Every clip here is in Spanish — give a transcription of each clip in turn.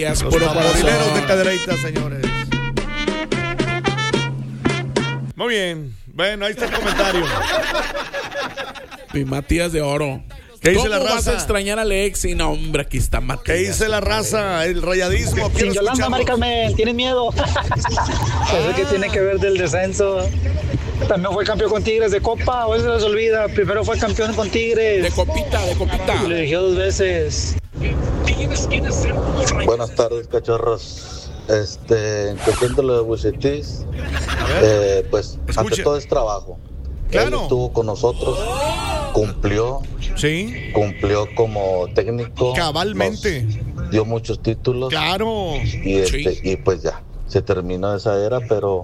Los papadileros de Cadereyta, señores. Muy bien. Bueno, ahí está el comentario. Mi Matías de Oro. ¿Qué dice la ¿Cómo raza? vas a extrañar a Alexi? No, hombre, aquí está Matías. ¿Qué dice la raza? El rayadismo. Sin Yolanda, Mari Carmen, ¿tienes miedo? Eso que tiene que ver del descenso. También fue campeón con Tigres de Copa, o eso se les olvida. Primero fue campeón con Tigres. De copita. Y le dirigió 2 veces. Buenas tardes, cachorros. En cuestión de lo de Vucetich, pues ante todo es trabajo. Claro. Él estuvo con nosotros, cumplió como técnico. Cabalmente. Nos dio muchos títulos. Claro. Y pues ya, se terminó esa era, pero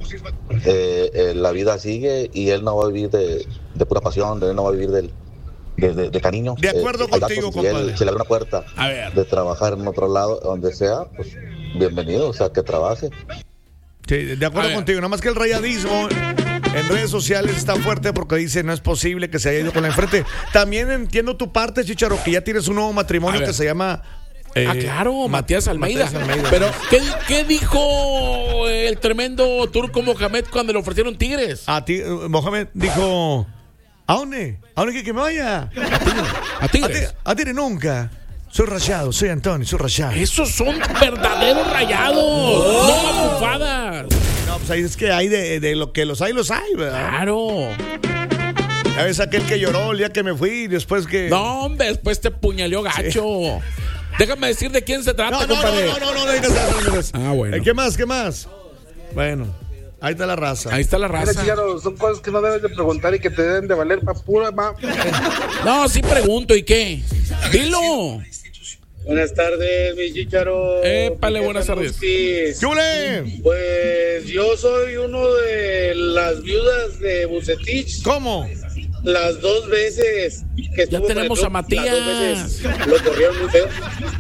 la vida sigue y él no va a vivir de pura pasión, él no va a vivir de cariño. De acuerdo contigo, si él compadre. se le abre una puerta de trabajar en otro lado, donde sea, pues bienvenido, o sea, que trabaje. Sí, de acuerdo contigo. Nada más que el rayadismo en redes sociales está fuerte porque dice no es posible que se haya ido con la enfrente. También entiendo tu parte, Chicharo, que ya tienes un nuevo matrimonio que se llama... claro, Matías Almeida. Pero, ¿qué dijo el tremendo turco Mohamed cuando le ofrecieron Tigres? A ti, Mohamed dijo... ¿A dónde? ¿A dónde que me vaya? A Tigres. A Tigres nunca. Soy Rayado, soy Antonio, soy Rayado. Esos son verdaderos rayados, no mafufadas. No, pues ahí es que hay de lo que los hay, ¿verdad? Claro. Ya ves aquel que lloró el día que me fui y después que... No, hombre, después te puñaleó gacho. Sí. Déjame decir de quién se trata, compadre. No digas eso. Bueno. ¿Qué más? Bueno, ahí está la raza. Mira, son cosas que no debes de preguntar y que te deben de valer para pura No, sí pregunto, ¿y qué? Dilo. Buenas tardes, mi Chicharo. Épale, buenas tardes. ¿Qué ole? Pues yo soy uno de las viudas de Vucetich. ¿Cómo? Las 2 veces que ya tenemos a Matías. Las 2 veces lo corrieron muy feo.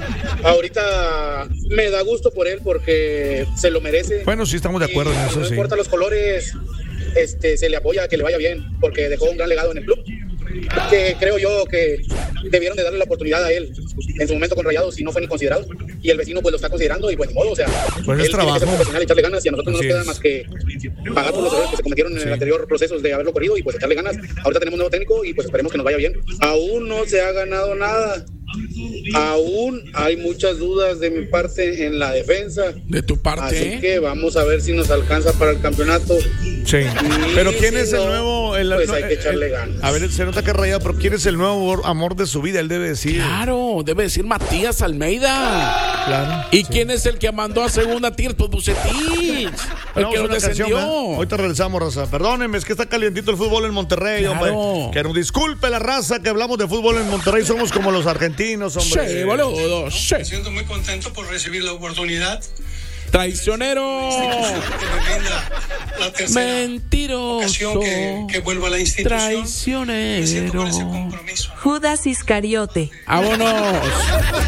Ahorita me da gusto por él porque se lo merece. Bueno, sí estamos de acuerdo en eso, no sí. No importa los colores, se le apoya que le vaya bien porque dejó un gran legado en el club. Que creo yo que debieron de darle la oportunidad a él en su momento con Rayados y no fue ni considerado, y el vecino pues lo está considerando y pues de modo, o sea, pues él es trabajo, tiene que ser profesional y echarle ganas, y a nosotros no nos queda más que pagar por los errores que se cometieron en el anterior procesos de haberlo corrido y pues echarle ganas. Ahorita tenemos un nuevo técnico y pues esperemos que nos vaya bien. Aún no se ha ganado nada, aún hay muchas dudas de mi parte en la defensa. De tu parte. Así que vamos a ver si nos alcanza para el campeonato. Sí. Pero ¿quién es el nuevo? Pues hay que echarle ganas. A ver, se nota que es Rayado, pero ¿quién es el nuevo amor de su vida? Él debe decir. Claro, debe decir Matías Almeida. Claro. ¿Y quién es el que mandó a segunda Tigres? Pues Vucetich. El que lo descendió. Ahorita regresamos, raza. Perdónenme, es que está calientito el fútbol en Monterrey, hombre. Que nos disculpe la raza que hablamos de fútbol en Monterrey. Somos como los argentinos, hombre. Sí, boludo. Sí. Me siento muy contento por recibir la oportunidad. Traicionero. La tercera mentiroso. Que vuelva a la institución. Traicionero. Me siento con ese compromiso. Judas Iscariote. Vámonos.